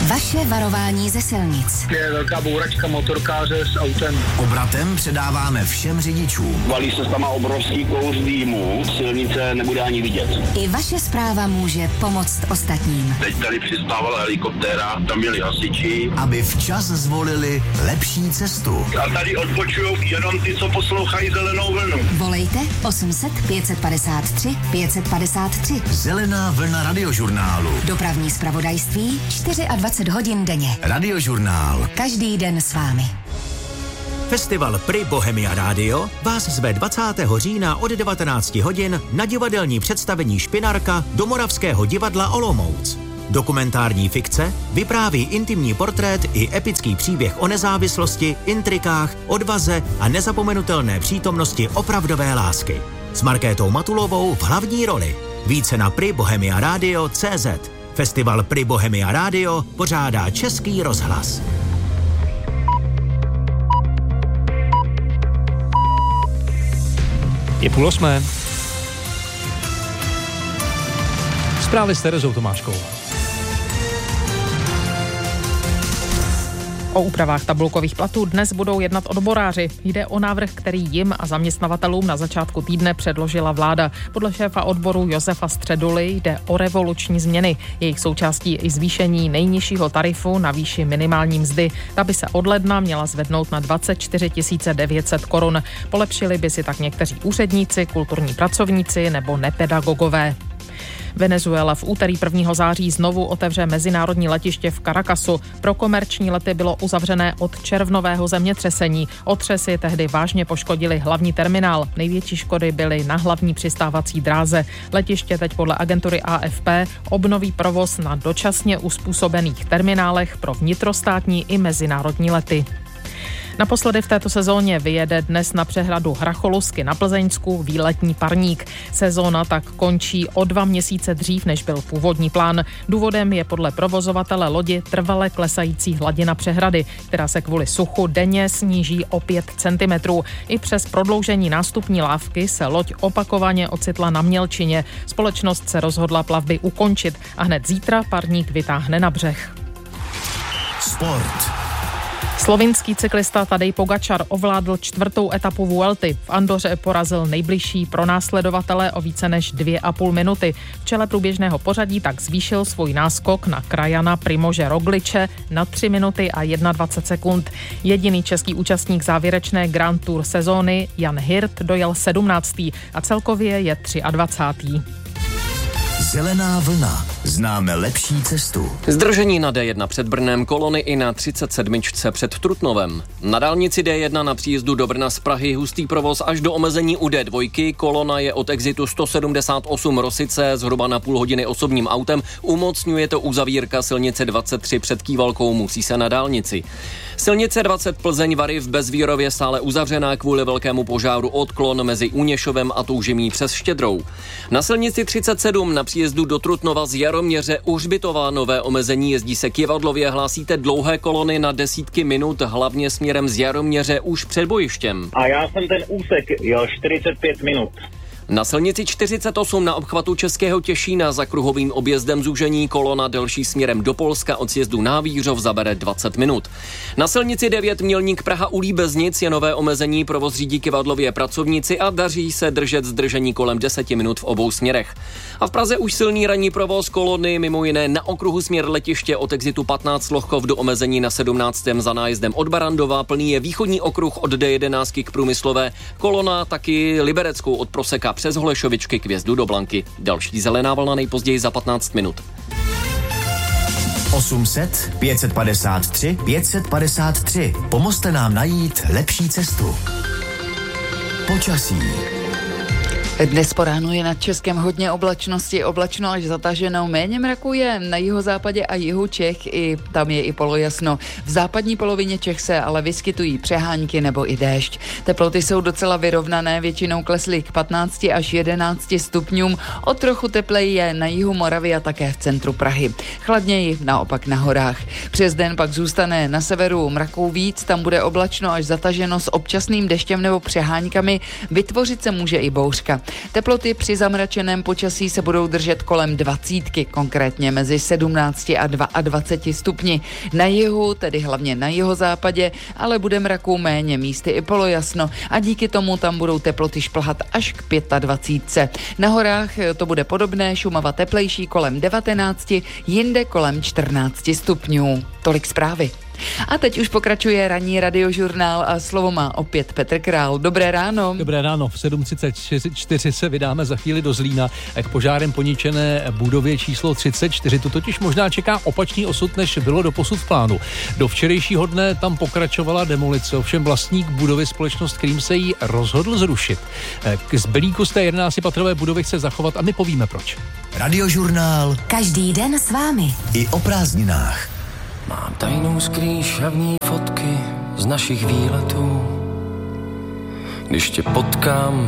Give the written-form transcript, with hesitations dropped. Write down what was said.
Vaše varování ze silnic. Je velká bouračka motorkáře s autem. Obratem předáváme všem řidičům. Valí se tam obrovský kouř dýmu, silnice nebude ani vidět. I vaše zpráva může pomoct ostatním. Teď tady přistávala helikoptéra, tam byli hasiči. Aby včas zvolili lepší cestu. A tady odpočujou jenom ty, co poslouchají Zelenou vlnu. Volejte 800 553 553. Zelená vlna radiožurnálu. Dopravní zpravodajství 24 hodin denně. Radiožurnál. Každý den s vámi. Festival Pri Bohemia Radio vás zve 20. října od 19 hodin na divadelní představení Špinarka do Moravského divadla Olomouc. Dokumentární fikce vypráví intimní portrét i epický příběh o nezávislosti, intrikách, odvaze a nezapomenutelné přítomnosti opravdové lásky. S Markétou Matulovou v hlavní roli. Více na pribohemiaradio.cz. Festival Pri Bohemia Radio pořádá Český rozhlas. Je 7:30. Zprávy s Terezou Tomáškou. O úpravách tabulkových platů dnes budou jednat odboráři. Jde o návrh, který jim a zaměstnavatelům na začátku týdne předložila vláda. Podle šéfa odboru Josefa Středuly jde o revoluční změny. Jejich součástí je i zvýšení nejnižšího tarifu na výši minimální mzdy. Ta by se od ledna měla zvednout na 24 900 korun. Polepšili by si tak někteří úředníci, kulturní pracovníci nebo nepedagogové. Venezuela v úterý 1. září znovu otevře mezinárodní letiště v Caracasu. Pro komerční lety bylo uzavřené od červnového zemětřesení. Otřesy tehdy vážně poškodily hlavní terminál. Největší škody byly na hlavní přistávací dráze. Letiště teď podle agentury AFP obnoví provoz na dočasně uspůsobených terminálech pro vnitrostátní i mezinárodní lety. Naposledy v této sezóně vyjede dnes na přehradu Hracholusky na Plzeňsku výletní parník. Sezóna tak končí o 2 měsíce dřív, než byl původní plán. Důvodem je podle provozovatele lodi trvale klesající hladina přehrady, která se kvůli suchu denně sníží o 5 cm. I přes prodloužení nástupní lávky se loď opakovaně ocitla na mělčině. Společnost se rozhodla plavby ukončit a hned zítra parník vytáhne na břeh. Sport. Slovinský cyklista Tadej Pogačar ovládl 4. etapu Vuelty. V Andoře porazil nejbližší pronásledovatele o více než 2,5 minuty. V čele průběžného pořadí tak zvýšil svůj náskok na krajana Primože Rogliče na 3 minuty a 21 sekund. Jediný český účastník závěrečné Grand Tour sezóny, Jan Hirt, dojel 17. a celkově je 23. Zelená vlna. Známe lepší cestu. Zdržení na D1 před Brnem, kolony i na 37 před Trutnovem. Na dálnici D1 na příjezdu do Brna z Prahy hustý provoz až do omezení u D2. Kolona je od exitu 178 Rosice, zhruba na půl hodiny osobním autem. Umocňuje to uzavírka silnice 23 před Kývalkou, musí se na dálnici. Silnice 20 Plzeň Vary v Bezvírově stále uzavřená kvůli velkému požáru, odklon mezi Úněšovem a Toužimí přes Štědrou. Na silnici 37 na příjezdu do Trutnova z Jaroměře u Hřbitova nové omezení, jezdí se k Jevadlově, hlásíte dlouhé kolony na desítky minut, hlavně směrem z Jaroměře už před bojištěm. A já jsem ten úsek jel 45 minut. Na silnici 48 na obchvatu Českého Těšína za kruhovým objezdem zúžení, kolona delší směrem do Polska od sjezdu Návířov zabere 20 minut. Na silnici 9 Mělník Praha u Líbeznic je nové omezení, provoz řídí Kyvadlově pracovníci a daří se držet zdržení kolem 10 minut v obou směrech. A v Praze už silný ranní provoz, kolony mimo jiné na okruhu směr letiště od exitu 15 Lochkov do omezení na 17. za nájezdem od Barandova, plný je východní okruh od D11 k Průmyslové, kolona taky Libereckou od Proseka přes Holešovičky k vjezdu do Blanky. Další zelená vlna nejpozději za 15 minut. 800 553 553. Pomozte nám najít lepší cestu. Počasí. Dnes po ránu je nad Českem hodně oblačnosti, oblačno až zataženo, méně mraků je na jihozápadě a jihu Čech, i tam je i polojasno. V západní polovině Čech se ale vyskytují přehánky nebo i déšť. Teploty jsou docela vyrovnané, většinou klesly k 15 až 11 stupňům, o trochu tepleji je na jihu Moravy a také v centru Prahy. Chladněji naopak na horách. Přes den pak zůstane na severu mraků víc, tam bude oblačno až zataženo s občasným deštěm nebo přeháňkami, vytvořit se může i bouřka. Teploty při zamračeném počasí se budou držet kolem 20, konkrétně mezi 17 a 22 stupni. Na jihu, tedy hlavně na jihozápadě, ale bude mraků méně, místy i polojasno a díky tomu tam budou teploty šplhat až k 25. Na horách to bude podobné, Šumava teplejší kolem 19, jinde kolem 14 stupňů. Tolik zprávy. A teď už pokračuje ranní radiožurnál a slovo má opět Petr Král. Dobré ráno. Dobré ráno. V 7:34 se vydáme za chvíli do Zlína k požárem poničené budově číslo 34. Tu totiž možná čeká opačný osud, než bylo doposud v plánu. Do včerejšího dne tam pokračovala demolice, ovšem vlastník budovy, společnost Krým, se jí rozhodl zrušit. K zbylíku z té 11patrové budovy chce zachovat a my povíme proč. Radiožurnál. Každý den s vámi. I o prázdninách. Mám tajnou skrýš a v ní fotky z našich výletů. Když tě potkám,